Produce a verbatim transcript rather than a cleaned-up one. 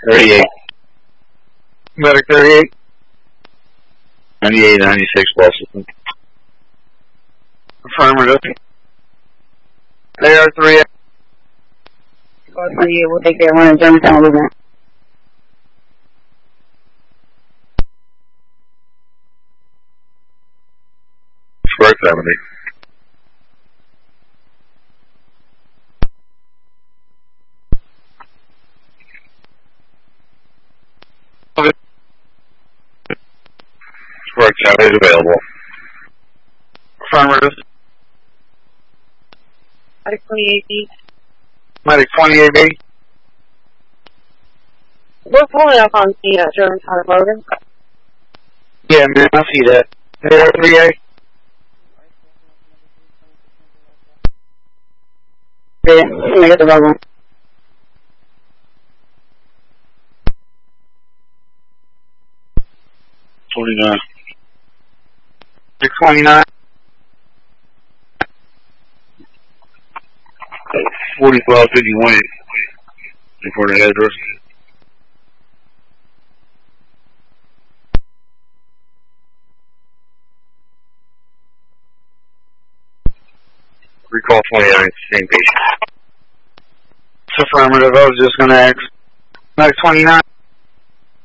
thirty-eight. Medic thirty-eight. ninety-eight, ninety-six, Washington. Affirmative. A R three. four twenty-eight, we'll take that one in Germantown movement. Square seventy. Square seventy is available. Affirmative. Medic twenty-eight B. Medic twenty-eight B. We're pulling up on the uh, Germantown Logan. Yeah, man, I see that. A R three A. Yeah, I get the wrong one. twenty-nine. six twenty-nine. forty-five fifty-one. Before the address. Recall twenty-nine, same patient. It's affirmative. I was just going to ask. Medic twenty-nine.